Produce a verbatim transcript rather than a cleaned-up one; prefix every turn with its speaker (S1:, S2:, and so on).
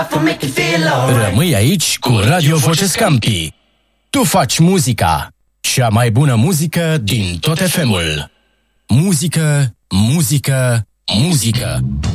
S1: Rămâi aici cu Radio Voce Scampi. Tu faci muzica, cea mai bună muzică din tot F M-ul. Muzică, muzică, muzică.